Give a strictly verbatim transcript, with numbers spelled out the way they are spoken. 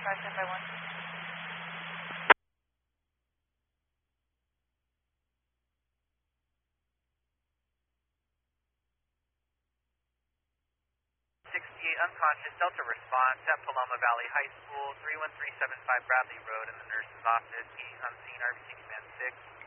five, ten by one. sixty-eight unconscious, Delta response at Paloma Valley High School, three one three seven five Bradley Road in the nurse's office, unseen R B C command six.